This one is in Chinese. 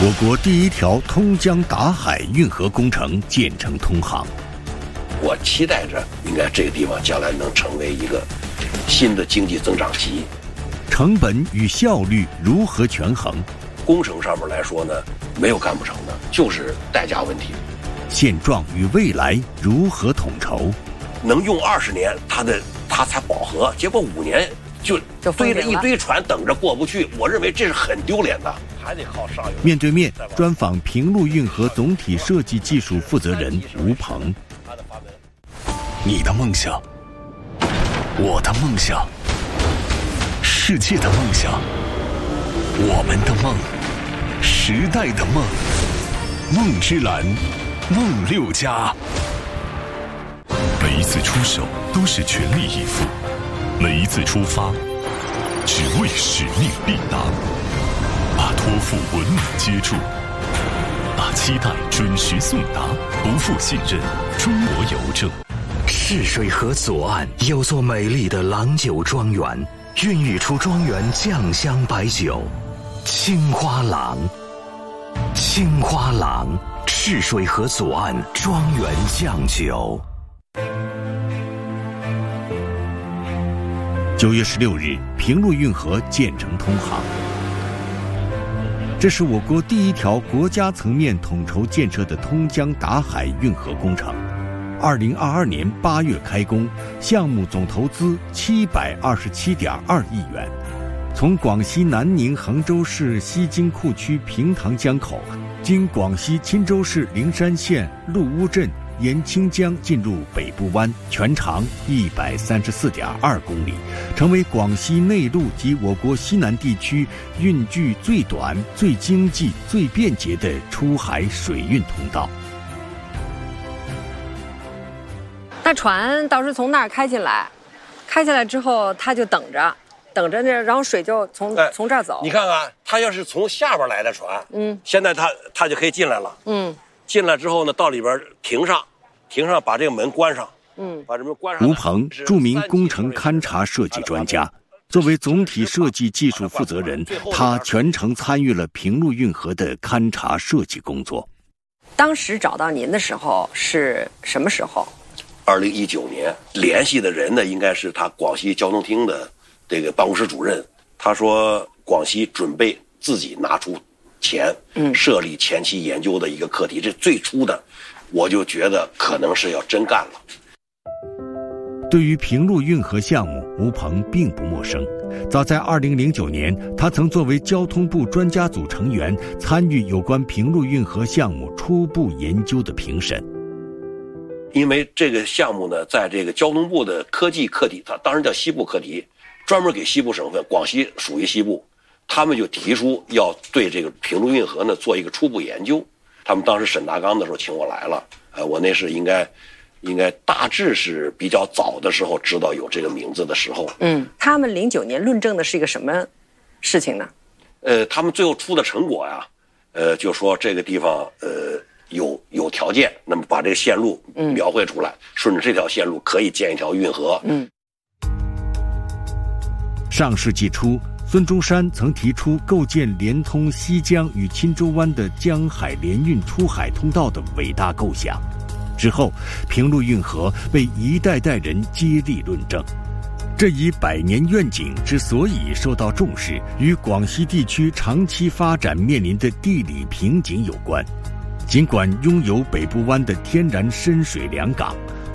我国第一条通江达海运河工程建成通航。 我期待着，应该这个地方将来能成为一个新的经济增长极。 成本与效率如何权衡？ 工程上面来说呢，没有干不成的，就是代价问题。 现状与未来如何统筹？ 能用20年，它才饱和，结果5年就堆着一堆船等着过不去，我认为这是很丢脸的。还得靠上游。 面对面专访平陆运河总体设计技术负责人吴鹏。 你的梦想，我的梦想，世界的梦想，我们的梦，时代的梦，梦之蓝，梦6家。每一次出手都是全力以赴，每一次出发只为使命必达，把托付稳稳接住，把期待准时送达，不负信任。中国邮政。 赤水河左岸有座美丽的郎酒庄园，孕育出庄园酱香白酒青花郎。青花郎，赤水河左岸庄园酱酒。 9月16日，平陆运河建成通航。这是我国第一条国家层面统筹建设的通江达海运河工程。2022年8月开工，项目总投资727.2亿元，从广西南宁衡州市西京库区平塘江口，经广西钦州市灵山县陆乌镇沿清江进入北部湾，全长134.2公里，成为广西内陆及我国西南地区运距最短、最经济、最便捷的出海水运通道。 那船倒是从那儿开进来之后，他就等着呢，然后水就从这儿走。 你看看，他要是从下边来的船，现在他就可以进来了。进来之后呢，到里边停上，把这个门关上。把这门关上。 吴鹏，著名工程勘察设计专家，作为总体设计技术负责人，他全程参与了平陆运河的勘察设计工作。 当时找到您的时候是什么时候 ？2019年，联系的人呢，应该是他广西交通厅的这个办公室主任。他说，广西准备自己拿出钱，设立前期研究的一个课题。这最初的，我就觉得可能是要真干了。 对于平陆运河项目，吴鹏并不陌生。早在2009年，他曾作为交通部专家组成员，参与有关平陆运河项目初步研究的评审。 因为这个项目呢，在这个交通部的科技课题，它当时叫西部课题，专门给西部省份，广西属于西部，他们就提出要对这个平陆运河呢做一个初步研究。他们当时审大纲的时候请我来了，我那是应该大致是比较早的时候知道有这个名字的时候。 他们09年论证的是一个什么事情呢？ 他们最后出的成果呀，就说这个地方有条件，那么把这个线路描绘出来，顺着这条线路可以建一条运河。 上世纪初，孙中山曾提出构建连通西江与钦州湾的江海联运出海通道的伟大构想。之后，平陆运河被一代代人接力论证。这一100年愿景之所以受到重视，与广西地区长期发展面临的地理瓶颈有关。尽管拥有北部湾的天然深水良港，